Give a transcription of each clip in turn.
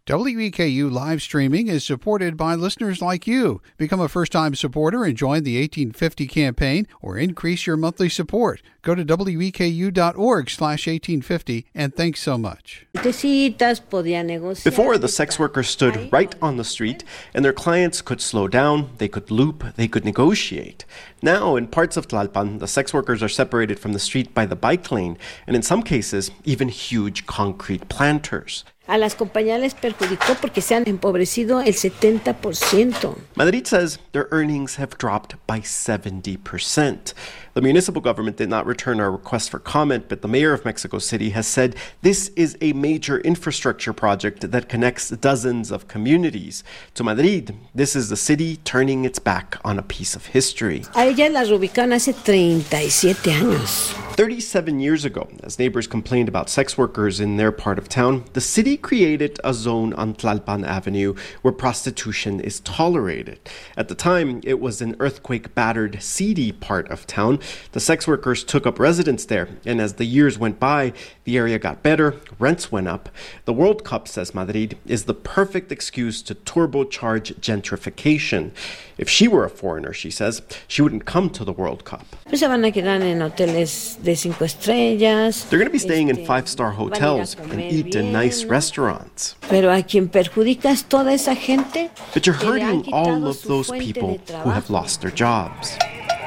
WEKU live streaming is supported by listeners like you. Become a first-time supporter and join the 1850 campaign or increase your monthly support. Go to weku.org/1850 and thanks so much. Before, the sex workers stood right on the street and their clients could slow down, they could loop, they could negotiate. Now, in parts of Tlalpan, the sex workers are separated from the street by the bike lane and in some cases, even huge concrete planters. A las compañías les perjudicó porque se han empobrecido el 70%. Madrid says their earnings have dropped by 70%. The municipal government did not return our request for comment, but the mayor of Mexico City has said this is a major infrastructure project that connects dozens of communities. To Madrid, this is the city turning its back on a piece of history. A ellas las reubicaron hace 37 años. 37 years ago, as neighbors complained about sex workers in their part of town, the city created a zone on Tlalpan Avenue where prostitution is tolerated. At the time, it was an earthquake-battered, seedy part of town. The sex workers took up residence there, and as the years went by, the area got better, rents went up. The World Cup, says Madrid, is the perfect excuse to turbocharge gentrification. If she were a foreigner, she says, she wouldn't come to the World Cup. Se van a quedar en hoteles de 5 estrellas. They're going to be staying in 5-star hotels and eat in nice restaurants. Pero a quien perjudica es toda esa gente. But you're hurting all of those people who have lost their jobs.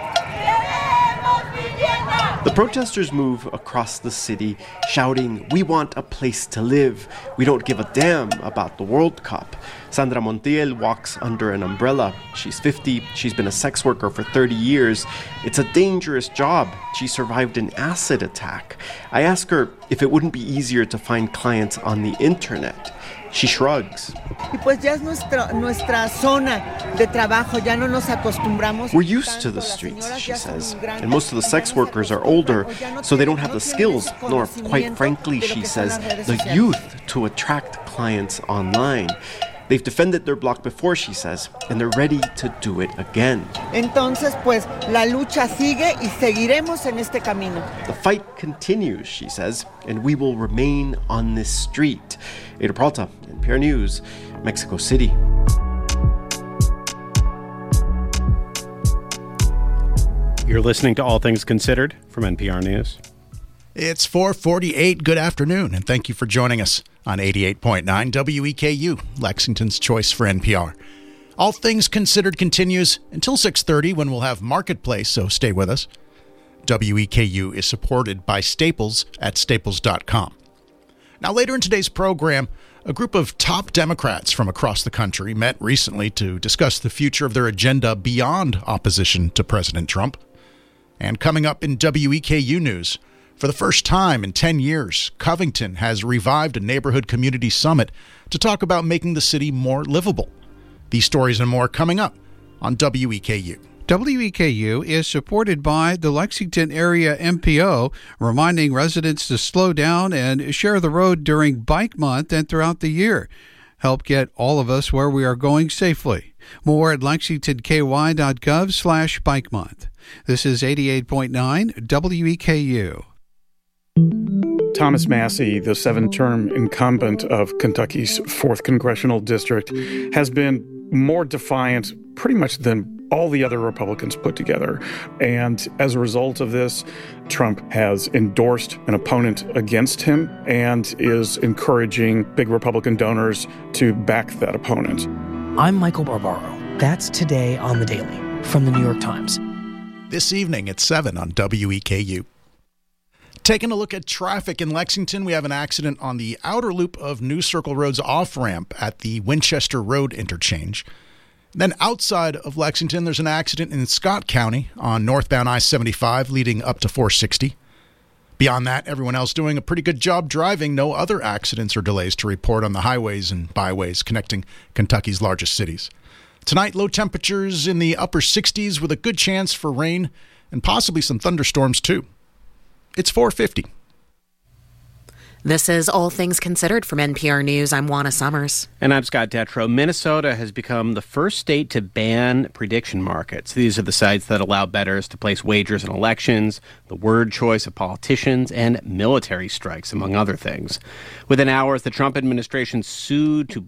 The protesters move across the city, shouting, "We want a place to live. We don't give a damn about the World Cup." Sandra Montiel walks under an umbrella. She's 50. She's been a sex worker for 30 years. It's a dangerous job. She survived an acid attack. I ask her if it wouldn't be easier to find clients on the internet. She shrugs. We're used to the streets, she says, and most of the sex workers are older, so they don't have the skills, nor, quite frankly, she says, the youth to attract clients online. They've defended their block before, she says, and they're ready to do it again. Entonces, pues, la lucha sigue y seguiremos en este camino. The fight continues, she says, and we will remain on this street. Ada Peralta, NPR News, Mexico City. You're listening to All Things Considered from NPR News. It's 4:48. Good afternoon, and thank you for joining us on 88.9 WEKU, Lexington's choice for NPR. All Things Considered continues until 6:30 when we'll have Marketplace, so stay with us. WEKU is supported by Staples at staples.com. Now, later in today's program, a group of top Democrats from across the country met recently to discuss the future of their agenda beyond opposition to President Trump. And coming up in WEKU News, for the first time in 10 years, Covington has revived a neighborhood community summit to talk about making the city more livable. These stories and more coming up on WEKU. WEKU is supported by the Lexington Area MPO, reminding residents to slow down and share the road during Bike Month and throughout the year. Help get all of us where we are going safely. More at lexingtonky.gov/bike month. This is 88.9 WEKU. Thomas Massie, the 7-term incumbent of Kentucky's 4th Congressional District, has been more defiant pretty much than all the other Republicans put together. And as a result of this, Trump has endorsed an opponent against him and is encouraging big Republican donors to back that opponent. I'm Michael Barbaro. That's Today on the Daily from the New York Times. This evening at 7 on WEKU. Taking a look at traffic in Lexington, we have an accident on the outer loop of New Circle Road's off-ramp at the Winchester Road interchange. Then outside of Lexington, there's an accident in Scott County on northbound I-75 leading up to 460. Beyond that, everyone else doing a pretty good job driving. No other accidents or delays to report on the highways and byways connecting Kentucky's largest cities. Tonight, low temperatures in the upper 60s with a good chance for rain and possibly some thunderstorms too. It's 4:50. This is All Things Considered from NPR News. I'm Juana Summers. And I'm Scott Detrow. Minnesota has become the first state to ban prediction markets. These are the sites that allow bettors to place wagers in elections, the word choice of politicians, and military strikes, among other things. Within hours, the Trump administration sued to